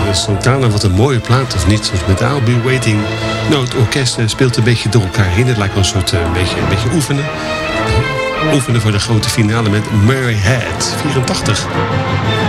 Santana, wat een mooie plaat, of niet? Zoals met I'll Be Waiting. Nou, het orkest speelt een beetje door elkaar heen. Het lijkt wel een soort een beetje oefenen. Oefenen voor de grote finale met Murray Head, 84.